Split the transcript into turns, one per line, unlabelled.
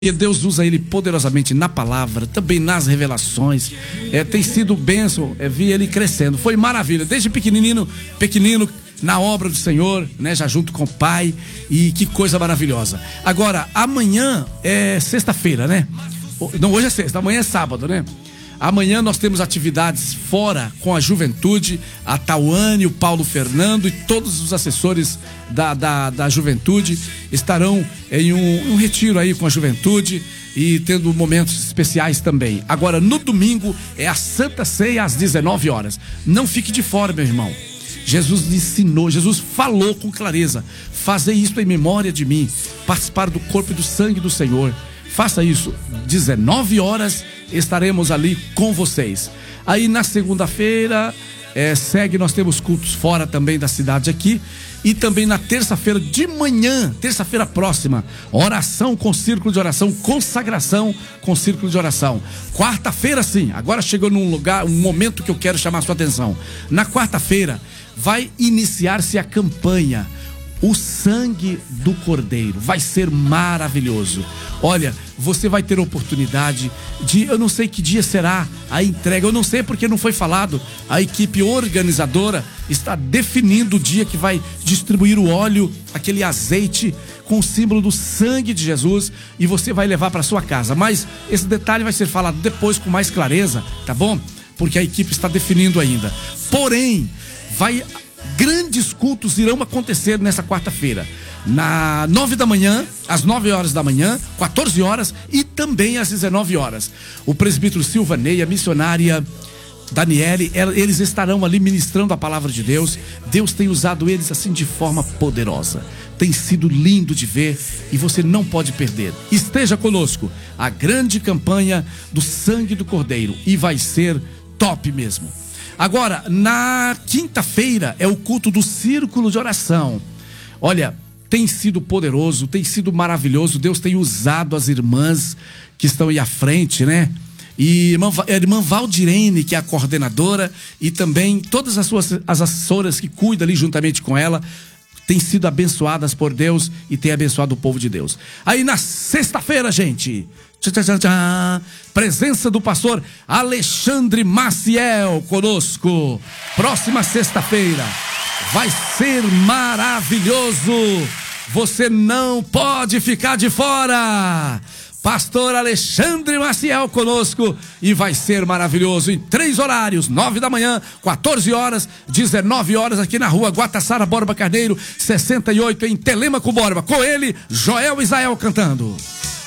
E Deus usa ele poderosamente na palavra, também nas revelações. Tem sido bênção, vi ele crescendo. Foi maravilha, desde pequenino, na obra do Senhor, né? Já junto com o Pai. E que coisa maravilhosa. Agora, amanhã é sexta-feira, né? Não, hoje é sexta, amanhã é sábado, né? Amanhã nós temos atividades fora com a juventude, a Tauane, o Paulo Fernando e todos os assessores da juventude estarão em um retiro aí com a juventude e tendo momentos especiais também. Agora, no domingo é a Santa Ceia às 19 horas. Não fique de fora, meu irmão. Jesus ensinou, Jesus falou com clareza: fazer isso em memória de mim, participar do corpo e do sangue do Senhor. Faça isso, 19 horas estaremos ali com vocês. Aí na segunda-feira segue, nós temos cultos fora também da cidade aqui. E também na terça-feira de manhã, terça-feira próxima, oração com círculo de oração, consagração com círculo de oração. Quarta-feira sim, agora chegou num lugar, um momento que eu quero chamar a sua atenção. Na quarta-feira vai iniciar-se a campanha O Sangue do Cordeiro. Vai ser maravilhoso. Olha, você vai ter oportunidade de, eu não sei que dia será a entrega, eu não sei porque não foi falado. A equipe organizadora está definindo o dia que vai distribuir o óleo, aquele azeite com o símbolo do sangue de Jesus, e você vai levar para sua casa. Mas esse detalhe vai ser falado depois com mais clareza, tá bom? Porque a equipe está definindo ainda. Porém, grandes cultos irão acontecer nessa quarta-feira, na 9 da manhã, às 9 horas da manhã, 14 horas e também às 19 horas. O presbítero Silvanei, a missionária Daniele, eles estarão ali ministrando a palavra de Deus. Deus tem usado eles assim de forma poderosa. Tem sido lindo de ver e você não pode perder. Esteja conosco, a grande campanha do Sangue do Cordeiro, e vai ser top mesmo. Agora, na quinta-feira é o culto do círculo de oração. Olha, tem sido poderoso, tem sido maravilhoso. Deus tem usado as irmãs que estão aí à frente, né? E a irmã Valdirene, que é a coordenadora, e também todas as assessoras que cuidam ali juntamente com ela, têm sido abençoadas por Deus e têm abençoado o povo de Deus. Aí na sexta-feira, gente, presença do pastor Alexandre Maciel conosco. Próxima sexta-feira vai ser maravilhoso. Você não pode ficar de fora. Pastor Alexandre Maciel conosco, e vai ser maravilhoso em 3 horários: 9 da manhã, 14 horas, 19 horas, aqui na rua Guatassara Borba Carneiro, 68, em Telêmaco Borba. Com ele, Joel Israel cantando.